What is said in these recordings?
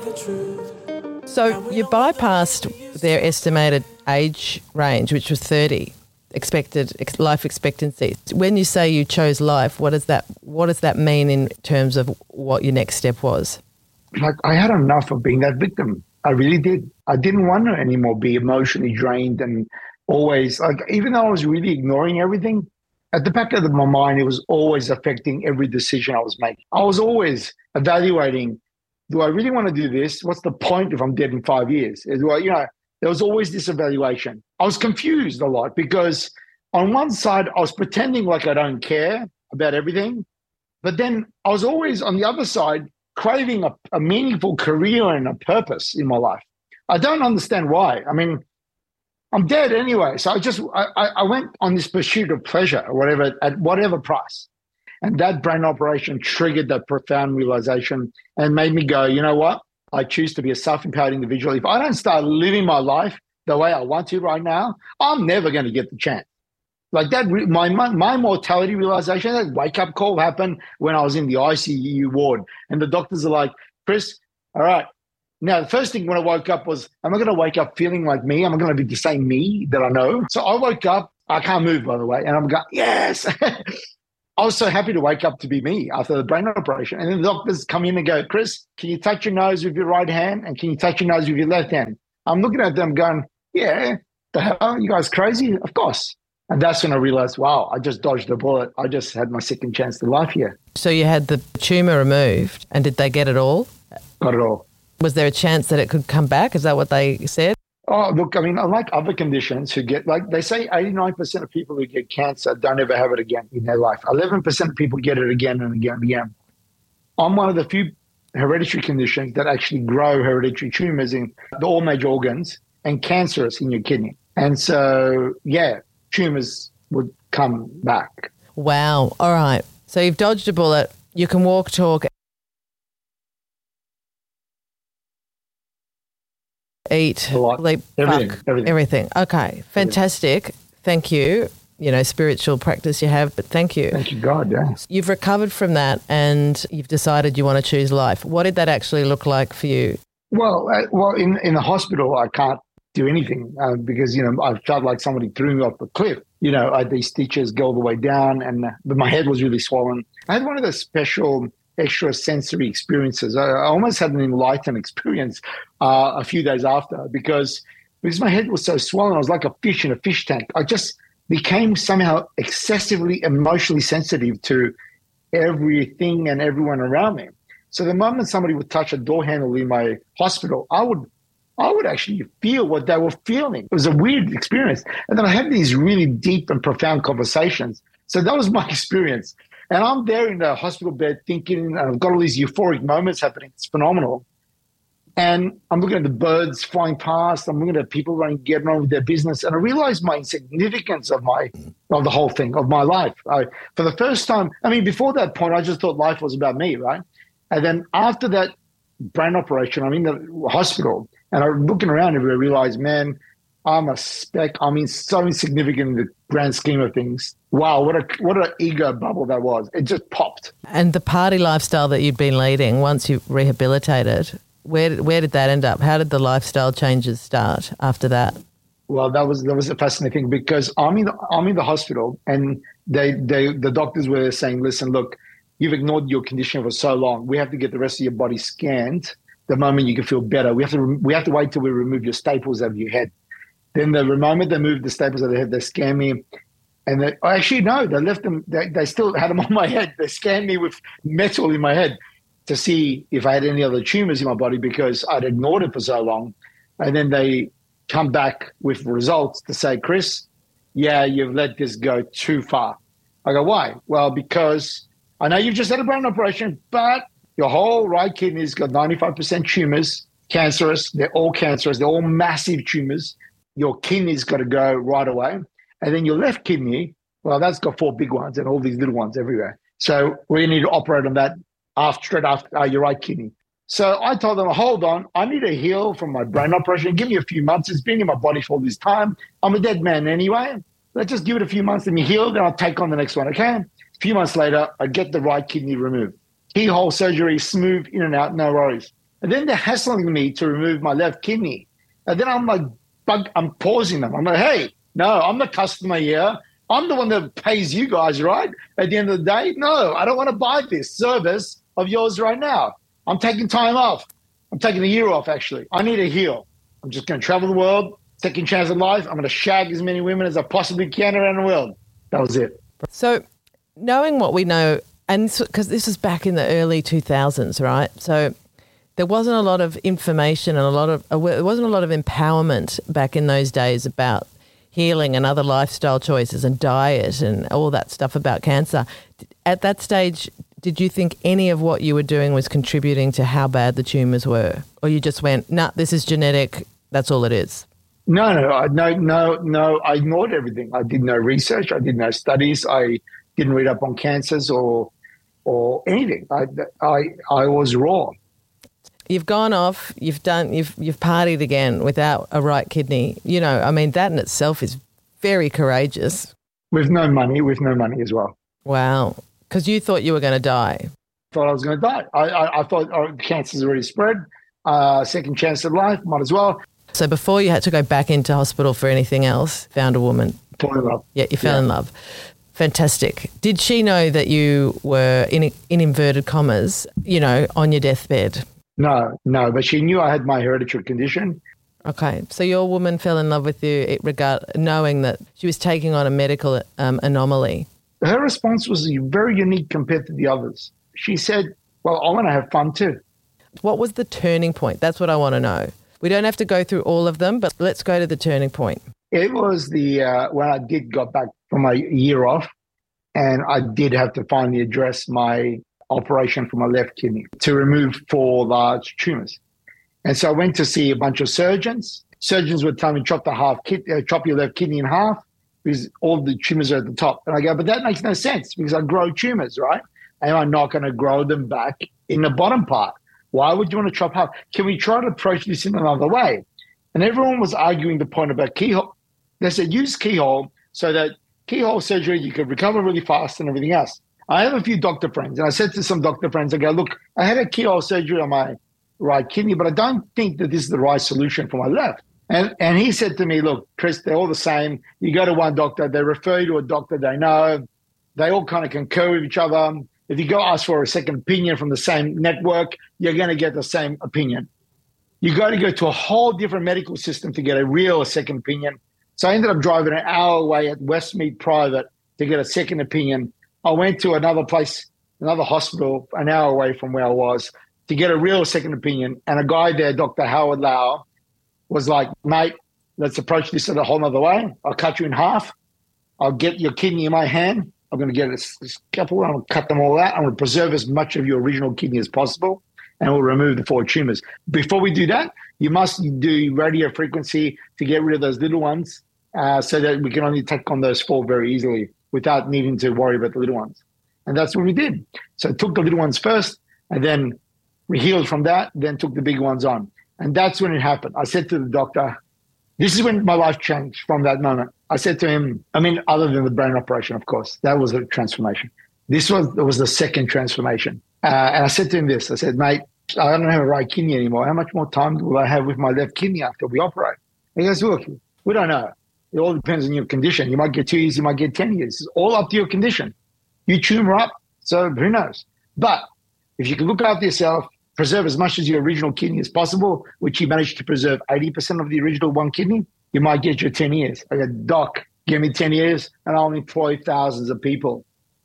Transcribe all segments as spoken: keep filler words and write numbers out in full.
So you bypassed their estimated age range, which was thirty, expected ex- life expectancy. When you say you chose life, what does that what does that mean in terms of what your next step was? Like, I had enough of being that victim. I really did. I didn't want to anymore be emotionally drained and always, like, even though I was really ignoring everything, at the back of my mind, it was always affecting every decision I was making. I was always evaluating, do I really want to do this? What's the point if I'm dead in five years? Do I, you know, there was always this evaluation. I was confused a lot because on one side, I was pretending like I don't care about everything. But then I was always on the other side craving a, a meaningful career and a purpose in my life. I don't understand why. I mean, I'm dead anyway. So I just, I, I went on this pursuit of pleasure or whatever, at whatever price. And that brain operation triggered that profound realization and made me go, you know what? I choose to be a self-empowered individual. If I don't start living my life the way I want to right now, I'm never going to get the chance. Like that, my, my my mortality realization, that wake-up call happened when I was in the I C U ward. And the doctors are like, Chris, all right. Now, the first thing when I woke up was, am I going to wake up feeling like me? Am I going to be the same me that I know? So I woke up. I can't move, by the way. And I'm going, yes. I was so happy to wake up to be me after the brain operation. And then the doctors come in and go, Chris, can you touch your nose with your right hand? And can you touch your nose with your left hand? I'm looking at them going, yeah, the hell, are you guys crazy? Of course. And that's when I realized, wow, I just dodged a bullet. I just had my second chance at life here. So you had the tumour removed, and did they get it all? Got it all. Was there a chance that it could come back? Is that what they said? Oh, look, I mean, unlike other conditions who get, like they say eighty-nine percent of people who get cancer don't ever have it again in their life. eleven percent of people get it again and again and again. I'm one of the few hereditary conditions that actually grow hereditary tumours in all major organs and cancerous in your kidney. And so, yeah, tumours would come back. Wow. All right. So you've dodged a bullet. You can walk, talk, eat, sleep, everything, fuck, everything. everything. Okay. Fantastic. Everything. Thank you. You know, spiritual practice you have, but thank you. Thank you, God, yeah. You've recovered from that and you've decided you want to choose life. What did that actually look like for you? Well, I, well, in, in the hospital, I can't do anything uh, because, you know, I felt like somebody threw me off the cliff. You know, I had these stitches go all the way down and but my head was really swollen. I had one of those special extra sensory experiences. I, I almost had an enlightened experience uh, a few days after because, because my head was so swollen. I was like a fish in a fish tank. I just became somehow excessively emotionally sensitive to everything and everyone around me. So the moment somebody would touch a door handle in my hospital, I would I would actually feel what they were feeling. It was a weird experience. And then I had these really deep and profound conversations. So that was my experience. And I'm there in the hospital bed thinking, and I've got all these euphoric moments happening. It's phenomenal. And I'm looking at the birds flying past. I'm looking at people running, getting on with their business. And I realized my insignificance of my, of the whole thing, of my life. I, for the first time, I mean, before that point, I just thought life was about me, right? And then after that brain operation, I'm in the hospital and I'm looking around and I realize, man, I'm a speck. I mean, so insignificant in the grand scheme of things. Wow, what a what an ego bubble that was. It just popped. And the party lifestyle that you'd been leading once you rehabilitated, where did, where did that end up? How did the lifestyle changes start after that? Well, that was that was a fascinating thing because I'm in the, I'm in the hospital and they they the doctors were saying, listen, look, you've ignored your condition for so long. We have to get the rest of your body scanned the moment you can feel better. We have to we have to wait till we remove your staples out of your head. Then the moment they moved the staples out of the head, they scanned me. And they, actually, no, they left them. They, they still had them on my head. They scanned me with metal in my head to see if I had any other tumors in my body because I'd ignored it for so long. And then they come back with results to say, Chris, yeah, you've let this go too far. I go, why? Well, because I know you've just had a brain operation, but your whole right kidney's got ninety-five percent tumors, cancerous. They're all cancerous. They're all massive tumors. Your kidney's got to go right away. And then your left kidney, well, that's got four big ones and all these little ones everywhere. So we need to operate on that after, straight after uh, your right kidney. So I told them, hold on, I need to heal from my brain operation. Give me a few months. It's been in my body for all this time. I'm a dead man anyway. Let's just give it a few months. Let me heal, then I'll take on the next one, okay? A few months later, I get the right kidney removed. Keyhole surgery, smooth, in and out, no worries. And then they're hassling me to remove my left kidney. And then I'm like, bug, I'm pausing them. I'm like, hey, no, I'm the customer here. I'm the one that pays you guys, right? At the end of the day, no, I don't want to buy this service of yours right now. I'm taking time off. I'm taking a year off, actually. I need to heal. I'm just going to travel the world, second chance at life. I'm going to shag as many women as I possibly can around the world. That was it. So knowing what we know, and because this was back in the early two thousands, right? So there wasn't a lot of information and a lot of, uh, there wasn't a lot of empowerment back in those days about healing and other lifestyle choices and diet and all that stuff about cancer. At that stage, did you think any of what you were doing was contributing to how bad the tumours were? Or you just went, nah, this is genetic, that's all it is? No, no, I- no, no, no. I ignored everything. I did no research. I did no studies. I didn't read up on cancers or or anything. I, I, I was raw. You've gone off, you've done, you've you've partied again without a right kidney. You know, I mean, that in itself is very courageous. With no money, with no money as well. Wow. Because you thought you were going to die. Thought I was going to die. I, I, I thought oh, cancer's already spread. Uh, second chance at life, might as well. So before you had to go back into hospital for anything else, found a woman. Fall in love. Yeah, you fell Yeah. in love. Fantastic. Did she know that you were, in, in inverted commas, you know, on your deathbed? No, no, but she knew I had my hereditary condition. Okay, so your woman fell in love with you it regard, knowing that she was taking on a medical um, anomaly. Her response was very unique compared to the others. She said, well, I want to have fun too. What was the turning point? That's what I want to know. We don't have to go through all of them, but let's go to the turning point. It was the uh, when I did got back from my year off, and I did have to finally address my operation for my left kidney to remove four large tumors. And so I went to see a bunch of surgeons. Surgeons would tell me chop the half kid, uh, chop your left kidney in half because all the tumors are at the top. And I go, but that makes no sense because I grow tumors, right? And I'm not going to grow them back in the bottom part. Why would you want to chop half? Can we try to approach this in another way? And everyone was arguing the point about keyhole. They said, use keyhole so that keyhole surgery, you could recover really fast and everything else. I have a few doctor friends, and I said to some doctor friends, I go, look, I had a keyhole surgery on my right kidney, but I don't think that this is the right solution for my left. And and he said to me, look, Chris, they're all the same. You go to one doctor, they refer you to a doctor they know. They all kind of concur with each other. If you go ask for a second opinion from the same network, you're going to get the same opinion. You got to go to a whole different medical system to get a real second opinion. So I ended up driving an hour away at Westmead Private to get a second opinion. I went to another place, another hospital, an hour away from where I was to get a real second opinion. And a guy there, Doctor Howard Lau, was like, mate, let's approach this in a whole other way. I'll cut you in half. I'll get your kidney in my hand. I'm going to get a scalpel. I'm going to cut them all out. I'm going to preserve as much of your original kidney as possible, and we'll remove the four tumors. Before we do that, you must do radio frequency to get rid of those little ones uh, so that we can only take on those four very easily without needing to worry about the little ones. And that's what we did. So I took the little ones first, and then we healed from that, then took the big ones on. And that's when it happened. I said to the doctor, this is when my life changed from that moment. I said to him, I mean, other than the brain operation, of course, that was a transformation. This was, was the second transformation. Uh, and I said to him this, I said, mate, I don't have a right kidney anymore. How much more time will I have with my left kidney after we operate? And he goes, look, we don't know. It all depends on your condition. You might get two years, you might get ten years. It's all up to your condition. You tumor up, so who knows? But if you can look after yourself, preserve as much as your original kidney as possible, which you managed to preserve eighty percent of the original one kidney, you might get your ten years. I go, doc, give me ten years and I'll employ thousands of people.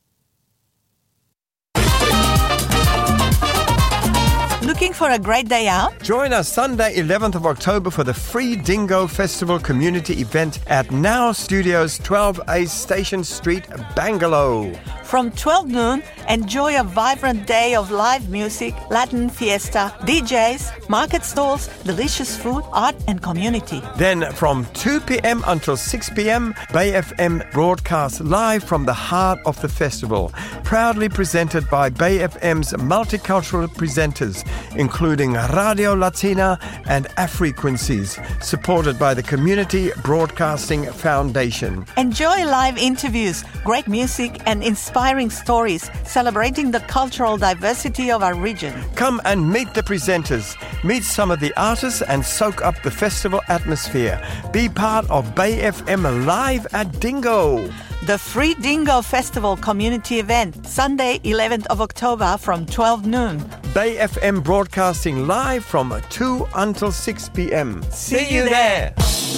Looking for a great day out? Join us Sunday, eleventh of October for the Free Dingo Festival community event at Now Studios, twelve A Station Street, Bangalore. From twelve noon, enjoy a vibrant day of live music, Latin fiesta, D Js, market stalls, delicious food, art and community. Then from two p.m. until six p.m, Bay F M broadcasts live from the heart of the festival. Proudly presented by Bay F M's multicultural presenters, including Radio Latina and Afrequencies, supported by the Community Broadcasting Foundation. Enjoy live interviews, great music, and inspiring stories celebrating the cultural diversity of our region. Come and meet the presenters, meet some of the artists, and soak up the festival atmosphere. Be part of Bay F M Live at Dingo. The Free Dingo Festival community event, Sunday, eleventh of October from twelve noon. Bay F M broadcasting live from two until six p.m. See you there.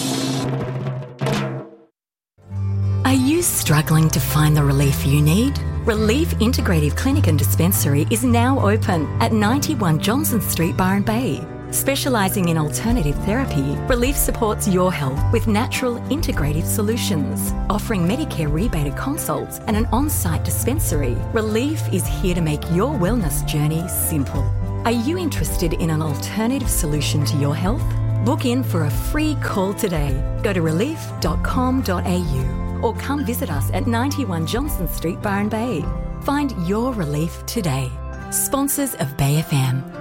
Are you struggling to find the relief you need? Relief Integrative Clinic and Dispensary is now open at ninety-one Johnson Street, Byron Bay. Specialising in alternative therapy, Relief supports your health with natural integrative solutions. Offering Medicare rebated consults and an on-site dispensary, Relief is here to make your wellness journey simple. Are you interested in an alternative solution to your health? Book in for a free call today. Go to relief dot com dot a u or come visit us at ninety-one Johnson Street, Byron Bay. Find your relief today. Sponsors of Bay F M.